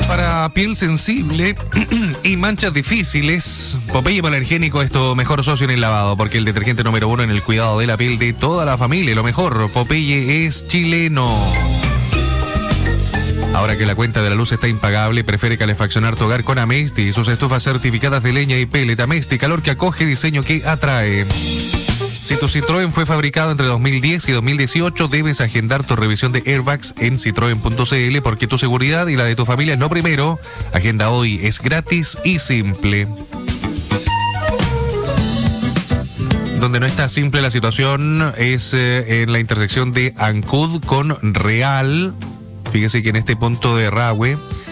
Para piel sensible y manchas difíciles, Popeye Hipoalergénico es tu mejor socio en el lavado, porque el detergente número 1 en el cuidado de la piel de toda la familia. Lo mejor, Popeye es chileno. Ahora que la cuenta de la luz está impagable, prefiere calefaccionar tu hogar con Amesti y sus estufas certificadas de leña y pellet. Amesti, calor que acoge, diseño que atrae. Si tu Citroën fue fabricado entre 2010 y 2018, debes agendar tu revisión de airbags en citroen.cl, porque tu seguridad y la de tu familia es lo primero. Agenda hoy, es gratis y simple. Donde no está simple la situación es en la intersección de Ancud con Real. Fíjese que en este punto de Rahue